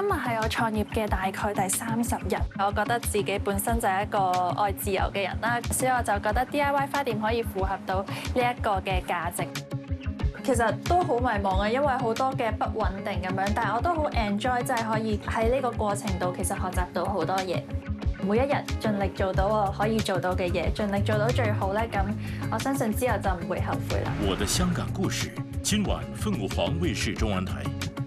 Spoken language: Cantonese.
日係我創業嘅大概第30日，我覺得自己本身就係一個愛自由嘅人啦，所以我就覺得 DIY 花店可以符合到呢一個嘅價值。其實都好迷茫啊，因為好多嘅不穩定咁樣，但係我都好 enjoy，即係可以喺呢個過程度其實學習到好多嘢。每一日盡力做到我可以做到嘅嘢，盡力做到最好咧，咁我相信之後就唔會後悔啦。 我的香港故事，今晚鳳凰衛視中文台。